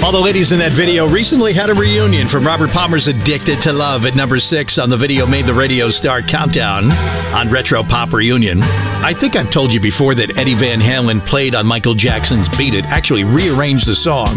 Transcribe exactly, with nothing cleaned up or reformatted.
All the ladies in that video recently had a reunion from Robert Palmer's Addicted to Love at number six on the Video Made the Radio Star Countdown on Retro Pop Reunion. I think I've told you before that Eddie Van Halen played on Michael Jackson's Beat It, actually rearranged the song